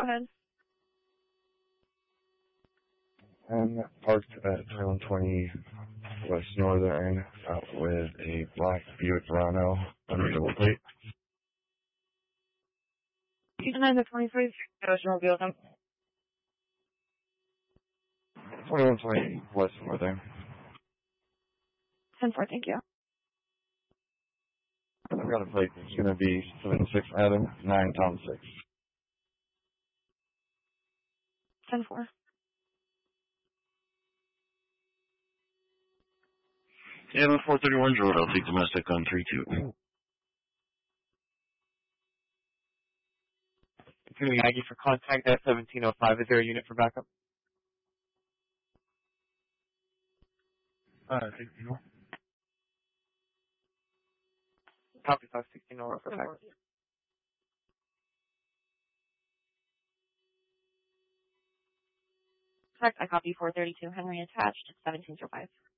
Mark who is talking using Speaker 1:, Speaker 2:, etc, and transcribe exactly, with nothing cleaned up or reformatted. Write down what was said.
Speaker 1: ahead.
Speaker 2: I'm parked at twenty-one twenty West Northern out with a black Buick Verano under double plate.
Speaker 1: And then the twenty-three Ocean Mobile.
Speaker 2: twenty-one twenty West Northern.
Speaker 1: ten four, thank you.
Speaker 2: I've got a plate that's going to be seven six Adam, nine Tom six.
Speaker 1: ten four.
Speaker 3: Yeah, I'm four thirty-one Road. I'll take domestic on three two.
Speaker 4: Continuing Aggie for contact at seventeen oh five. Is there a unit for backup?
Speaker 2: Uh, I think you know.
Speaker 4: Copy five sixteen over for backup.
Speaker 1: Correct, I copy four thirty-two Henry attached at seventeen oh five.